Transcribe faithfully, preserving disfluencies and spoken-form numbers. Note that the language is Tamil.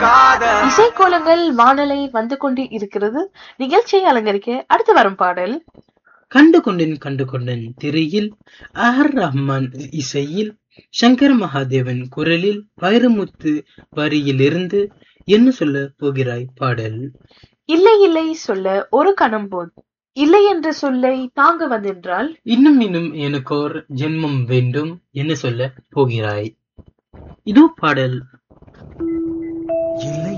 இசைக்கோலங்கள் வானலை வந்து கொண்டு இருக்கிறது. நிகழ்ச்சியை அலங்கரிக்க அடுத்து வரும் பாடல் கண்டு கொண்டேன் கண்டு கொண்டேன் திரையில் ஆர் ரஹ்மான் இசையில் சங்கர் மகாதேவன் குரலில் வைரமுத்து வரியிலிருந்து என்ன சொல்ல போகிறாய் பாடல். இல்லை இல்லை சொல்ல ஒரு கணம் போதும், இல்லை என்ற சொல்லை தாங்க வந்தென்றால் இன்னும் இன்னும் எனக்கோர் ஜென்மம் வேண்டும் என்ன சொல்ல போகிறாய். இதோ பாடல். இல்லை